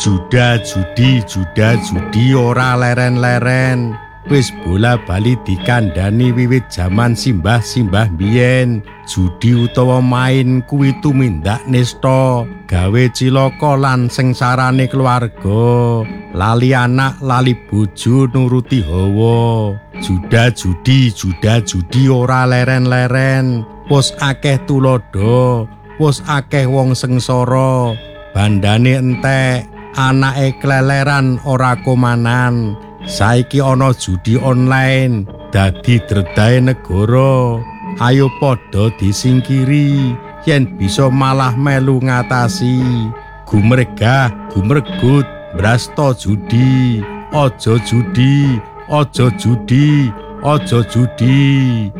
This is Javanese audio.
Juda judi ora leren-leren. Wis bola-bali dikandhani wiwit jaman simbah-simbah biyen. Judi utawa main kuwi tumindak nista, gawe cilaka lan sengsarane keluarga. Lali anak, lali bojo nuruti hawa. Juda judi ora leren-leren. Wis akeh tulodo, wis akeh wong sengsara. Bandane entek, anake kleleran ora komanan. Saiki ana judi online dadi dredahe negara. Ayo padha disingkiri yen bisa malah melu ngatasi. Gumregah, gumregut, brasta judi. Aja judi, aja judi, aja judi.